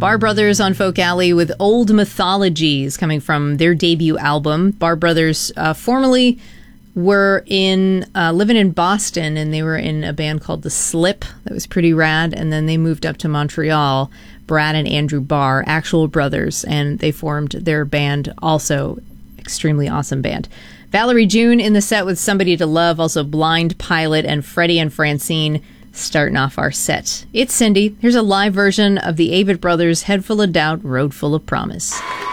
Bar Brothers on Folk Alley with Old Mythologies, coming from their debut album. Bar Brothers formerly were living in Boston, and they were in a band called The Slip. That was pretty rad. And then they moved up to Montreal, Brad and Andrew Barr, actual brothers, and they formed their band, also extremely awesome band. Valerie June in the set with Somebody to Love, also Blind Pilot and Freddie and Francine starting off our set. It's Cindy. Here's a live version of the Avett Brothers' Head Full of Doubt, Road Full of Promise.